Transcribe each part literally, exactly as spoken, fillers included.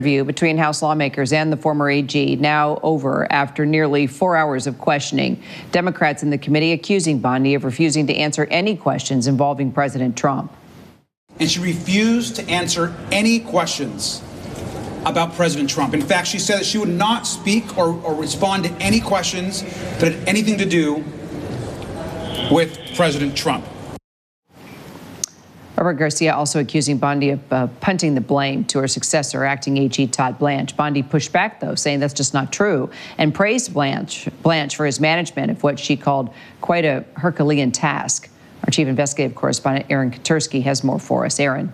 interview between House lawmakers and the former A G now over after nearly four hours of questioning. Democrats in the committee accusing Bondi of refusing to answer any questions involving President Trump. And she refused to answer any questions about President Trump. In fact, she said that she would not speak or, or respond to any questions that had anything to do with President Trump. Robert Garcia also accusing Bondi of uh, punting the blame to her successor, acting A G Todd Blanche. Bondi pushed back, though, saying that's just not true, and praised Blanche, Blanche for his management of what she called quite a Herculean task. Our chief investigative correspondent, Aaron Katersky, has more for us. Aaron.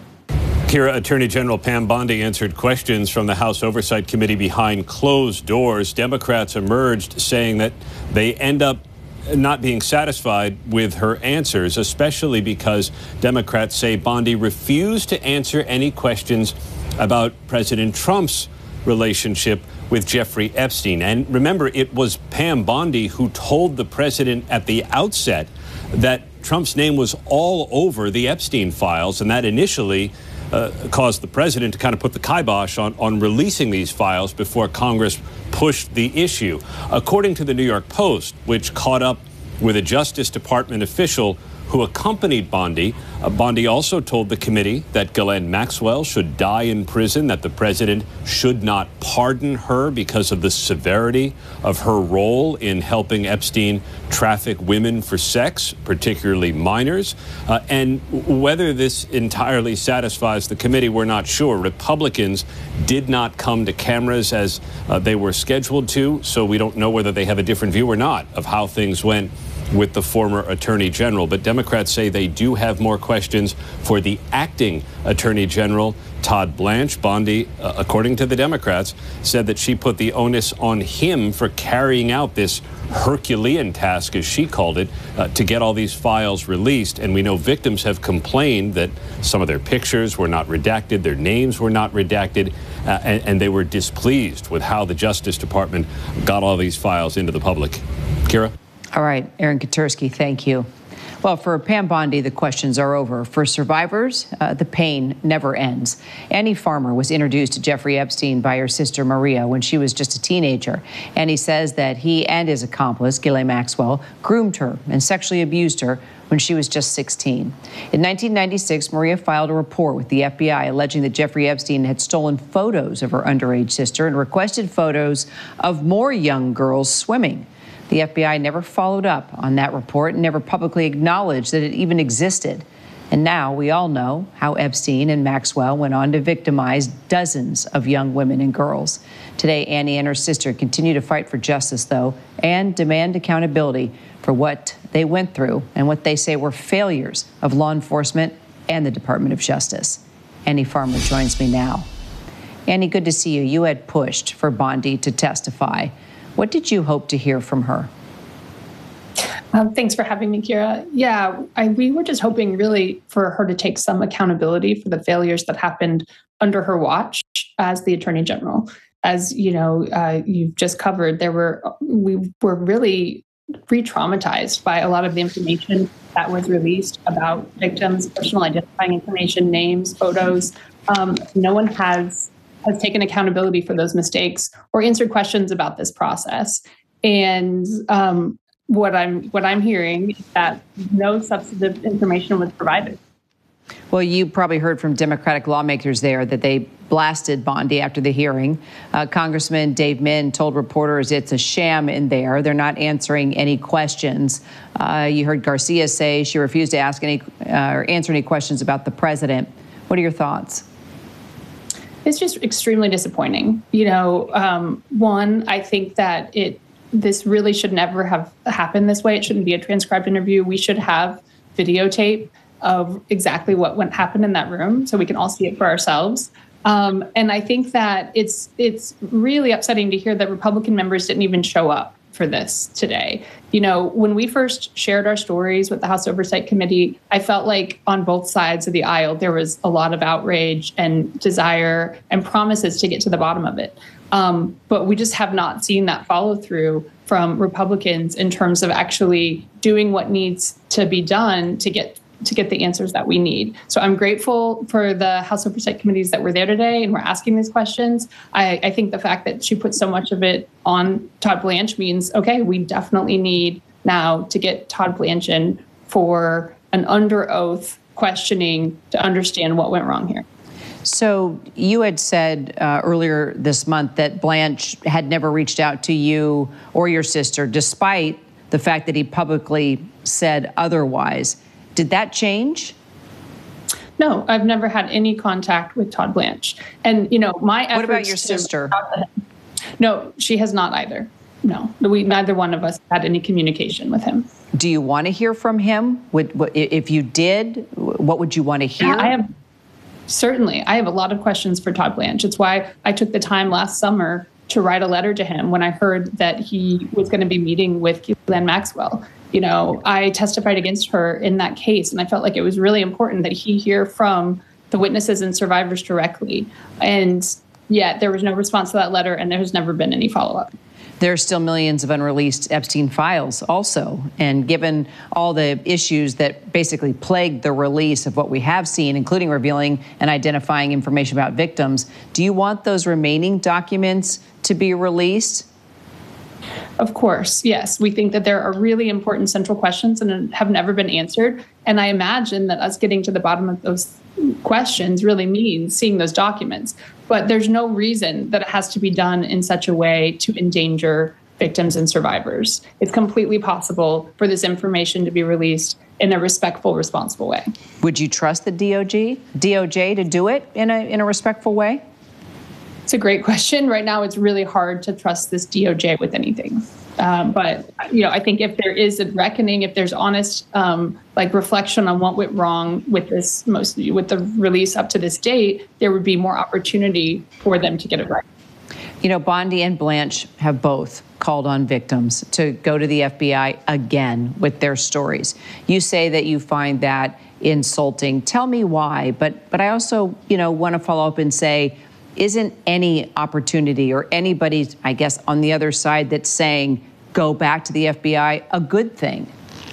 Kira, Attorney General Pam Bondi answered questions from the House Oversight Committee behind closed doors. Democrats emerged saying that they end up not being satisfied with her answers, especially because Democrats say Bondi refused to answer any questions about President Trump's relationship with Jeffrey Epstein. And remember, it was Pam Bondi who told the president at the outset that Trump's name was all over the Epstein files, and that initially uh, caused the president to kind of put the kibosh on, on releasing these files before Congress pushed the issue. According to the New York Post, which caught up with a Justice Department official who accompanied Bondi, uh, Bondi also told the committee that Ghislaine Maxwell should die in prison, that the president should not pardon her because of the severity of her role in helping Epstein traffic women for sex, particularly minors. Uh, and whether this entirely satisfies the committee, we're not sure. Republicans did not come to cameras as uh, they were scheduled to, so we don't know whether they have a different view or not of how things went with the former Attorney General. But Democrats say they do have more questions for the acting Attorney General, Todd Blanche. Bondi, uh, according to the Democrats, said that she put the onus on him for carrying out this Herculean task, as she called it, uh, to get all these files released. And we know victims have complained that some of their pictures were not redacted, their names were not redacted, uh, and, and they were displeased with how the Justice Department got all these files into the public. Kira? All right, Aaron Katersky, thank you. Well, for Pam Bondi, the questions are over. For survivors, uh, the pain never ends. Annie Farmer was introduced to Jeffrey Epstein by her sister Maria when she was just a teenager. Annie says that he and his accomplice, Ghislaine Maxwell, groomed her and sexually abused her when she was just sixteen. In nineteen ninety-six, Maria filed a report with the F B I alleging that Jeffrey Epstein had stolen photos of her underage sister and requested photos of more young girls swimming. The F B I never followed up on that report and never publicly acknowledged that it even existed. And now we all know how Epstein and Maxwell went on to victimize dozens of young women and girls. Today, Annie and her sister continue to fight for justice, though, and demand accountability for what they went through and what they say were failures of law enforcement and the Department of Justice. Annie Farmer joins me now. Annie, good to see you. You had pushed for Bondi to testify. What did you hope to hear from her? Um, thanks for having me, Kira. Yeah, I, we were just hoping really for her to take some accountability for the failures that happened under her watch as the Attorney General. As you know, uh, you've just covered, there were we were really re-traumatized by a lot of the information that was released about victims, personal identifying information, names, photos. Um, no one has has taken accountability for those mistakes or answered questions about this process. And um, what I'm what I'm hearing is that no substantive information was provided. Well, you probably heard from Democratic lawmakers there that they blasted Bondi after the hearing. Uh, Congressman Dave Min told reporters it's a sham in there. They're not answering any questions. Uh, you heard Garcia say she refused to ask any uh, or answer any questions about the president. What are your thoughts? It's just extremely disappointing. You know, um, one, I think that it this really should never have happened this way. It shouldn't be a transcribed interview. We should have videotape of exactly what went happened in that room so we can all see it for ourselves. Um, and I think that it's it's really upsetting to hear that Republican members didn't even show up for this today. You know, when we first shared our stories with the House Oversight Committee, I felt like on both sides of the aisle, there was a lot of outrage and desire and promises to get to the bottom of it. Um, but we just have not seen that follow through from Republicans in terms of actually doing what needs to be done to get to get the answers that we need. So I'm grateful for the House Oversight Committees that were there today and we're asking these questions. I, I think the fact that she put so much of it on Todd Blanche means, okay, we definitely need now to get Todd Blanche in for an under oath questioning to understand what went wrong here. So you had said uh, earlier this month that Blanche had never reached out to you or your sister, despite the fact that he publicly said otherwise. Did that change? No, I've never had any contact with Todd Blanche. And, you know, my efforts... What about your sister? To, no, she has not either. No, we, neither one of us had any communication with him. Do you want to hear from him? Would, if you did, what would you want to hear? Yeah, I have... Certainly. I have a lot of questions for Todd Blanche. It's why I took the time last summer to write a letter to him when I heard that he was going to be meeting with Ghislaine Maxwell. You know, I testified against her in that case, and I felt like it was really important that he hear from the witnesses and survivors directly. And yet there was no response to that letter, and there has never been any follow-up. There are still millions of unreleased Epstein files also. And given all the issues that basically plagued the release of what we have seen, including revealing and identifying information about victims, do you want those remaining documents to be released? Of course, yes. We think that there are really important central questions and have never been answered. And I imagine that us getting to the bottom of those questions really means seeing those documents. But there's no reason that it has to be done in such a way to endanger victims and survivors. It's completely possible for this information to be released in a respectful, responsible way. Would you trust the D O J, D O J to do it in a, in a respectful way? It's a great question. Right now, it's really hard to trust this D O J with anything. Um, but, you know, I think if there is a reckoning, if there's honest, um, like reflection on what went wrong with this, mostly with the release up to this date, there would be more opportunity for them to get it right. You know, Bondi and Blanche have both called on victims to go to the F B I again with their stories. You say that you find that insulting. Tell me why. But, but I also, you know, want to follow up and say, isn't any opportunity or anybody, I guess, on the other side that's saying go back to the F B I a good thing?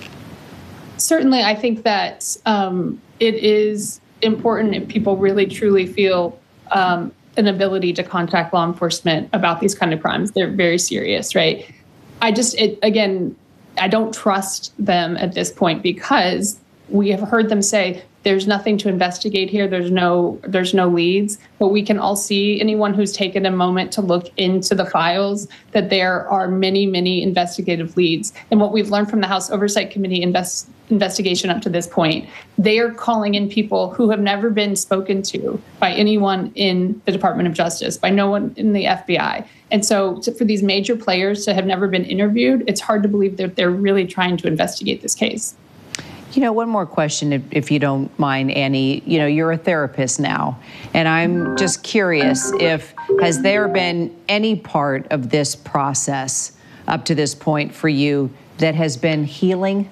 Certainly, I think that um, it is important if people really truly feel um, an ability to contact law enforcement about these kind of crimes. They're very serious, right? I just, it, again, I don't trust them at this point because we have heard them say there's nothing to investigate here. There's no there's no leads, but we can all see, anyone who's taken a moment to look into the files, that there are many, many investigative leads. And what we've learned from the House Oversight Committee invest, investigation up to this point, they are calling in people who have never been spoken to by anyone in the Department of Justice, by no one in the F B I. And so to, for these major players to have never been interviewed, it's hard to believe that they're really trying to investigate this case. You know, one more question, if, if you don't mind, Annie. You know, you're a therapist now, and I'm just curious if, has there been any part of this process up to this point for you that has been healing?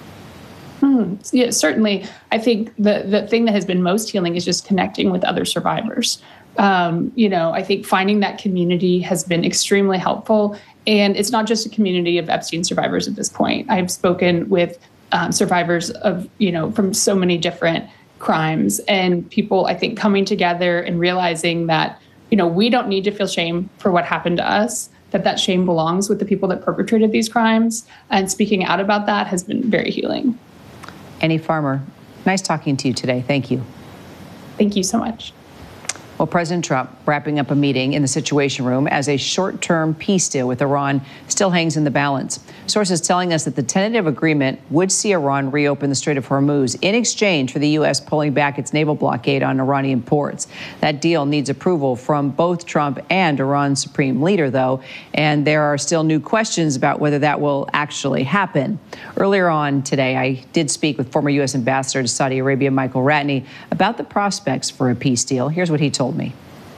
Hmm. Yeah, certainly. I think the, the thing that has been most healing is just connecting with other survivors. Um, you know, I think finding that community has been extremely helpful. And it's not just a community of Epstein survivors at this point. I've spoken with Um, survivors of, you know, from so many different crimes, and people, I think, coming together and realizing that, you know, we don't need to feel shame for what happened to us, that that shame belongs with the people that perpetrated these crimes. And speaking out about that has been very healing. Annie Farmer, nice talking to you today. Thank you. Thank you so much. Well, President Trump wrapping up a meeting in the Situation Room as a short-term peace deal with Iran still hangs in the balance. Sources telling us that the tentative agreement would see Iran reopen the Strait of Hormuz in exchange for the U S pulling back its naval blockade on Iranian ports. That deal needs approval from both Trump and Iran's supreme leader, though, and there are still new questions about whether that will actually happen. Earlier on today, I did speak with former U S Ambassador to Saudi Arabia, Michael Ratney, about the prospects for a peace deal. Here's what he told me.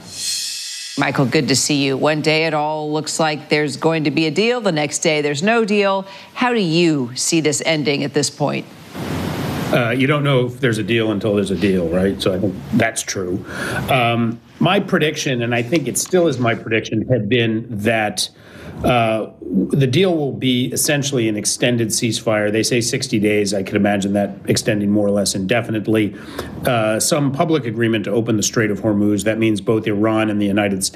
Michael, good to see you. One day it all looks like there's going to be a deal. The next day there's no deal. How do you see this ending at this point? Uh, you don't know if there's a deal until there's a deal, right? So I think that's true. Um, My prediction, and I think it still is my prediction, had been that uh, the deal will be essentially an extended ceasefire. They say sixty days. I could imagine that extending more or less indefinitely. Uh, some public agreement to open the Strait of Hormuz. That means both Iran and the United States